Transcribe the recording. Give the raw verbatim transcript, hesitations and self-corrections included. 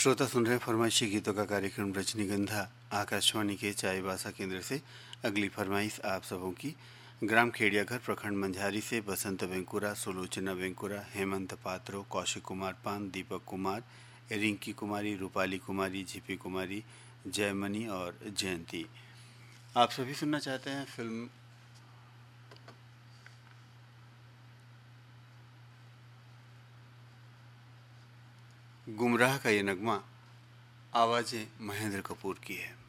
श्रोता सुन रहे हैं फरमाइशी गीतों का कार्यक्रम रजनीगंधा आकाशवाणी के चाईबासा केंद्र से। अगली फरमाइश आप सबों की ग्राम खेड़ियाघर प्रखंड मंझारी से बसंत वेंकुरा, सुलोचना वेंकुरा, हेमंत पात्रो, कौशिक कुमार पान, दीपक कुमार, रिंकी कुमारी, रूपाली कुमारी, झीपी कुमारी, जयमनी और जयंती। आप सभी सुनना चाहते हैं फिल्म गुमराह का ये नगमा। आवाज़ें महेंद्र कपूर की है।